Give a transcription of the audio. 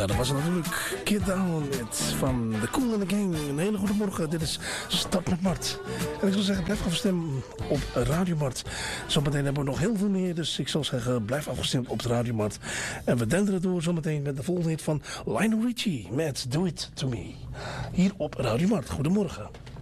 Ja, dat was natuurlijk Get Down It van The Kool and the Gang. Een hele goede morgen, dit is Start met Mart. En ik zal zeggen, blijf afgestemd op Radio Mart. Zometeen hebben we nog heel veel meer, dus ik zal zeggen, blijf afgestemd op de Radio Mart. En we denderen door zometeen met de volgende hit van Lionel Richie met Do It To Me. Hier op Radio Mart. Goedemorgen.